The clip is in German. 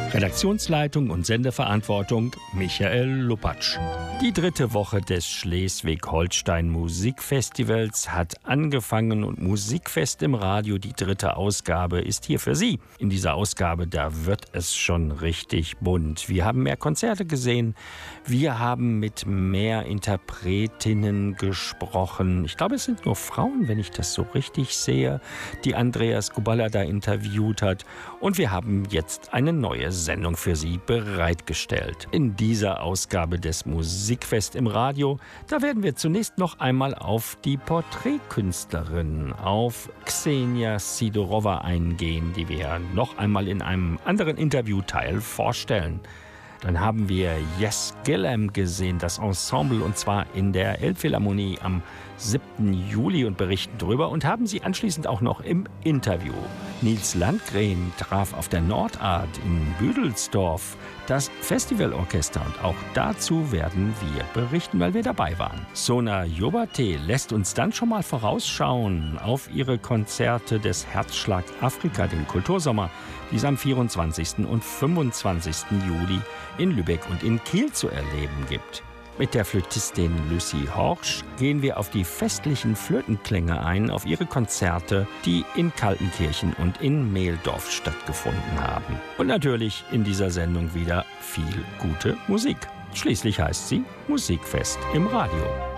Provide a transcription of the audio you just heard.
Redaktionsleitung und Sendeverantwortung Michael Lupatsch. Die 3. Woche des Schleswig-Holstein Musikfestivals hat angefangen und Musikfest im Radio, die 3. Ausgabe, ist hier für Sie. In dieser Ausgabe, da wird es schon richtig bunt. Wir haben mehr Konzerte gesehen, wir haben mit mehr Interpretinnen gesprochen. Ich glaube, es sind nur Frauen, wenn ich das so richtig sehe, die Andreas Kubala da interviewt hat. Und wir haben jetzt eine neue Sendung für Sie bereitgestellt. In dieser Ausgabe des Musikfest im Radio, da werden wir zunächst noch einmal auf die Porträtkünstlerin, auf Ksenia Sidorova eingehen, die wir noch einmal in einem anderen Interviewteil vorstellen. Dann haben wir Yes Gillem gesehen, das Ensemble, und zwar in der Elbphilharmonie am 7. Juli und berichten drüber und haben sie anschließend auch noch im Interview. Nils Landgren traf auf der Nordart in Büdelsdorf das Festivalorchester und auch dazu werden wir berichten, weil wir dabei waren. Sona Jobate lässt uns dann schon mal vorausschauen auf ihre Konzerte des Herzschlag Afrika, den Kultursommer, die es am 24. und 25. Juli in Lübeck und in Kiel zu erleben gibt. Mit der Flötistin Lucy Horsch gehen wir auf die festlichen Flötenklänge ein, auf ihre Konzerte, die in Kaltenkirchen und in Mehldorf stattgefunden haben. Und natürlich in dieser Sendung wieder viel gute Musik. Schließlich heißt sie Musikfest im Radio.